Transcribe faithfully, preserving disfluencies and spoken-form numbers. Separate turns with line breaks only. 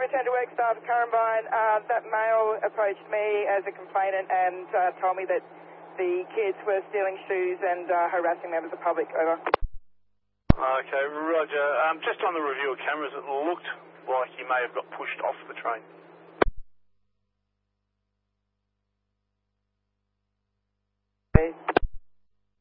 return to work staff at Currumbine. Uh, that male approached me as a complainant and uh, told me that the kids were stealing shoes and uh, harassing members of the public. Over.
Okay, Roger. Um, just on the review of cameras, it looked like he may have got pushed off the train.
Okay.